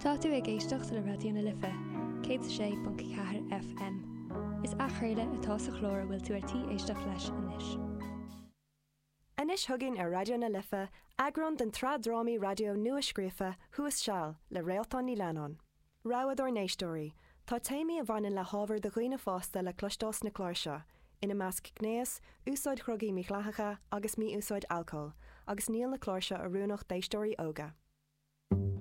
Tá tú ag éisteacht le radio na Lifa, 106.4 FM. Is achréile atá sa chlór bhfuil tú artí éisteach leis anois. Anois thugann ar radio na Lifa, agron den tradrámaí radio nua-scríofa Thuas Seal le réaltaí ní leanán. Ráad or néistóirí, tá téimi a bhaineann le hábhar do dhaoine fásta le clostás na chláir seo, ina measc gnéas, úsáid chrugaí míchleathacha agus mí úsáid alcohol, agus níl na chláir seo a rúnach d'éistóirí óga.